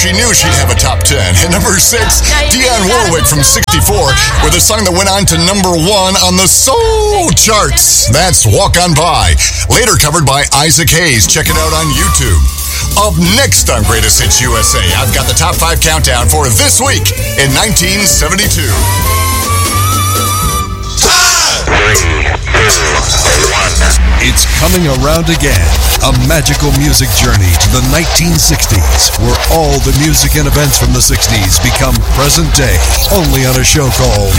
she knew she'd have a top 10. At number 6, Dionne Warwick from 64 with a song that went on to number 1 on the soul charts. That's Walk On By. Later covered by Isaac Hayes. Check it out on YouTube. Up next on Greatest Hits USA, I've got the top 5 countdown for this week in 1972. 3, 2, 1. It's coming around again. A magical music journey to the 1960s, where all the music and events from the 60s become present day. Only on a show called